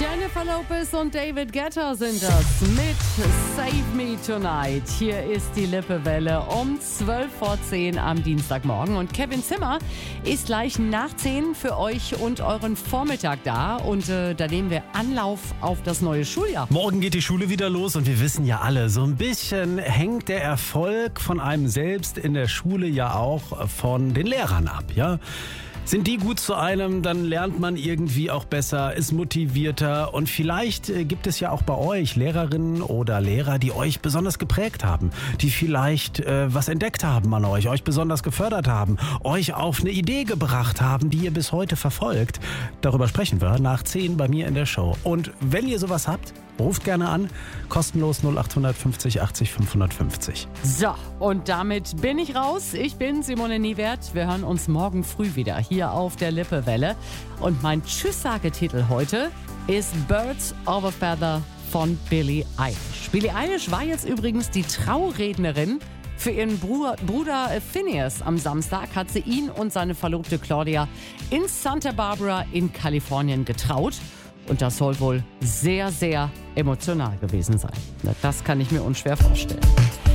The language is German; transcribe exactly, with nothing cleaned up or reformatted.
Jennifer Lopez und David Guetta sind das mit Save Me Tonight. Hier ist die Lippewelle um zwölf vor zehn am Dienstagmorgen. Und Kevin Zimmer ist gleich nach zehn für euch und euren Vormittag da. Und äh, da nehmen wir Anlauf auf das neue Schuljahr. Morgen geht die Schule wieder los und wir wissen ja alle, so ein bisschen hängt der Erfolg von einem selbst in der Schule ja auch von den Lehrern ab, ja? Sind die gut zu einem, dann lernt man irgendwie auch besser, ist motivierter und vielleicht äh, gibt es ja auch bei euch Lehrerinnen oder Lehrer, die euch besonders geprägt haben, die vielleicht äh, was entdeckt haben an euch, euch besonders gefördert haben, euch auf eine Idee gebracht haben, die ihr bis heute verfolgt. Darüber sprechen wir nach zehn bei mir in der Show. Und wenn ihr sowas habt, ruft gerne an, kostenlos null acht fünfzig achtzig fünfhundertfünfzig. So, und damit bin ich raus. Ich bin Simone Niewert. Wir hören uns morgen früh wieder hier auf der Lippewelle. Und mein Tschüss-Sage-Titel heute ist Birds of a Feather von Billie Eilish. Billie Eilish war jetzt übrigens die Traurednerin für ihren Bruder, Bruder Phineas. Am Samstag hat sie ihn und seine Verlobte Claudia in Santa Barbara in Kalifornien getraut. Und das soll wohl sehr, sehr emotional gewesen sein. Das kann ich mir unschwer vorstellen.